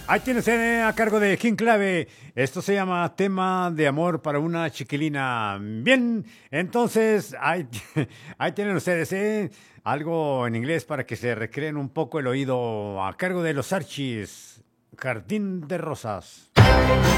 Ahí tienes a cargo de King Clave. Esto se llama Tema de Amor para una Chiquilina. Bien, entonces ahí tienen ustedes, algo en inglés para que se recreen un poco el oído a cargo de los Archies. Jardín de Rosas.